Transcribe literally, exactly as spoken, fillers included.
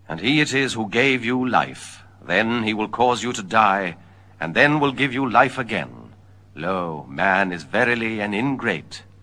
And he it is who gave you life. Then he will cause you to die, and then will give you life again. Lo, man is verily an ingrate.